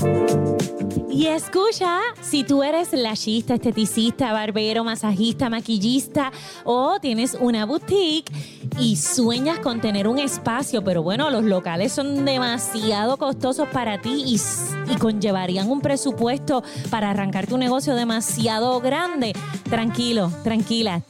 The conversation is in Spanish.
Y escucha, si tú eres lashista, esteticista, barbero, masajista, maquillista o tienes una boutique y sueñas con tener un espacio, pero bueno, los locales son demasiado costosos para ti y conllevarían un presupuesto para arrancar tu negocio demasiado grande, tranquilo, tranquila.